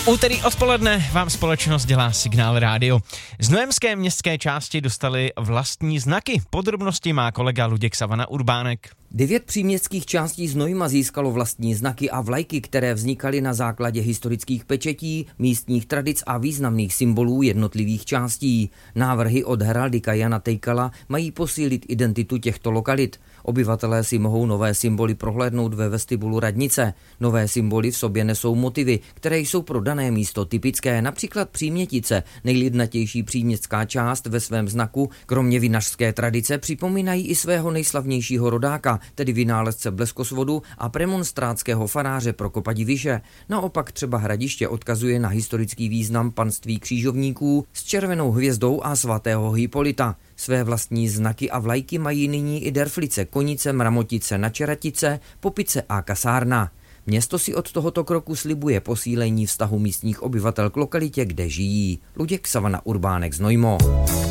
Úterý odpoledne vám společnost dělá Signál Rádio. Znojemské městské části dostali vlastní znaky. Podrobnosti má kolega Luděk Savana Urbánek. 9 příměstských částí Znojma získalo vlastní znaky a vlajky, které vznikaly na základě historických pečetí, místních tradic a významných symbolů jednotlivých částí. Návrhy od heraldika Jana Tejkala mají posílit identitu těchto lokalit. Obyvatelé si mohou nové symboly prohlédnout ve vestibulu radnice. Nové symboly v sobě nesou motivy, které jsou pro dané místo typické, například Přímětice, nejlidnatější příměstská část ve svém znaku, kromě vinařské tradice připomínají i svého nejslavnějšího rodáka, tedy vynálezce bleskosvodu a premonstrátského faráře Prokopa Diviše. Naopak třeba Hradiště odkazuje na historický význam panství křížovníků s červenou hvězdou a svatého Hypolita. Své vlastní znaky a vlajky mají nyní i Derflice, Konice, Mramotice, Načeratice, Popice a Kasárna. Město si od tohoto kroku slibuje posílení vztahu místních obyvatel k lokalitě, kde žijí. Luděk Savana Urbánek, Znojmo.